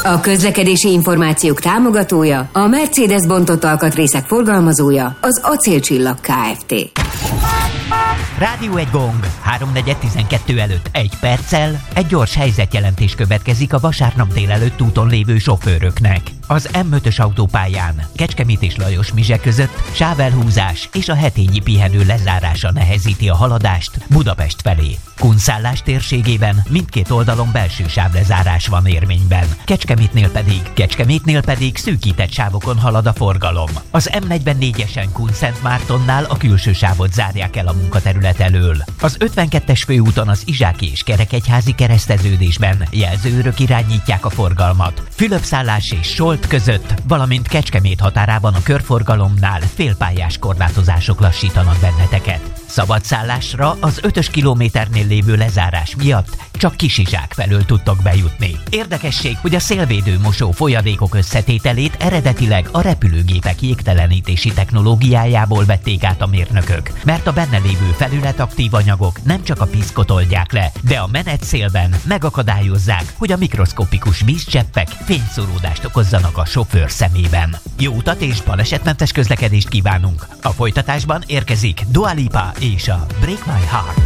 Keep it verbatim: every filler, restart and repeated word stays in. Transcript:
A közlekedési információk támogatója, a Mercedes bontott alkatrészek forgalmazója, az Acélcsillag Kft. Rádió egy gong. háromnegyed tizenkettő előtt egy perccel egy gyors helyzetjelentés következik a vasárnap délelőtt úton lévő sofőröknek. Az M ötös autópályán Kecskemét és Lajos-Mizse között sávelhúzás és a hetényi pihenő lezárása nehezíti a haladást Budapest felé. Kunszállás térségében mindkét oldalon belső sávlezárás van érvényben. Kecskemétnél pedig, Kecskemétnél pedig szűkített sávokon halad a forgalom. Az M negyvennégyesen Kunszentmártonnál a külső sávot zárják el a munkaterület elől. Az ötvenkettes főúton az Izsáki és Kerekegyházi kereszteződésben jelzőőrök irányítják a forgalmat. Fülöpszállás és Solt között, valamint Kecskemét határában a körforgalomnál félpályás korlátozások lassítanak benneteket. Szabadszállásra az ötös kilométernél lévő lezárás miatt csak Kisizsák felől tudtok bejutni. Érdekesség, hogy a szélvédő mosó folyadékok összetételét eredetileg a repülőgépek jégtelenítési technológiájából vették át a mérnökök, mert a benne lévő felületaktív anyagok nem csak a piszkot oldják le, de a menetszélben megakadályozzák, hogy a mikroszkopikus vízcseppek fényszóródást okozzanak a sofőr szemében. Jó utat és balesetmentes közlekedést kívánunk! A folytatásban érkezik Dua Lipa és a Break My Heart.